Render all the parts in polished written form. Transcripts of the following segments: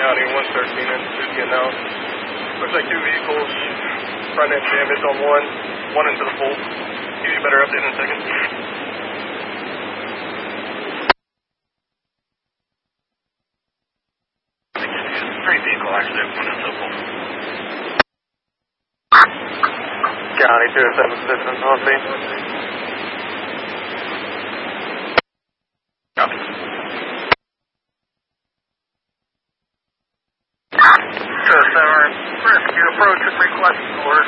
County 113 and Suzuki now. Looks like two vehicles, front end damage on one into the pole. Give you a better update in a second. Great vehicle actually, one into the pole. County 207 on scene. Copy. 207, rescue approach and request orders.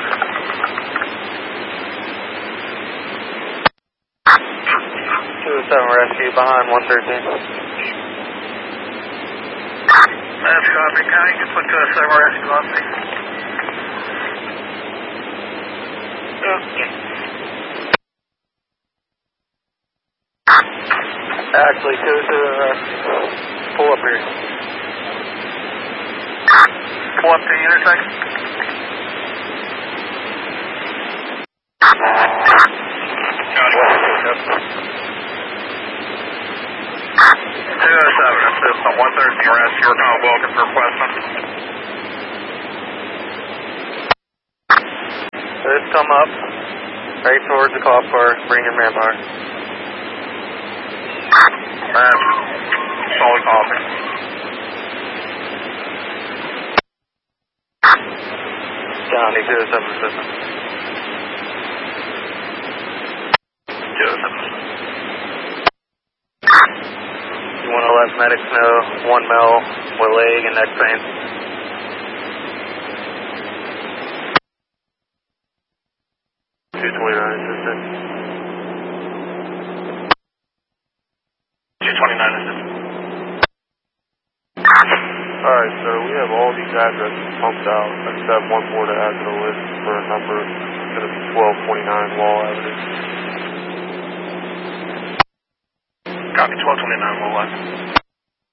207 rescue behind 113. That's copy, County. You can put 207 rescue on scene. Actually, 207 rescue. Pull up here. Pull up to the intersection. County 207, assist on 113 rescue. We're kind of welcome for requesting. Just come up, right towards the cop car, bring your manpower. Solid copy. County 207 assistant. 207. You want to let medics know 1 mil with leg and neck pain. Assistant. 229 assistant. Alright, sir, we have all these addresses pumped out except one more to add to the list for a number. It's going to be 1229 Wall Avenue. Copy, 1229 Wall Avenue.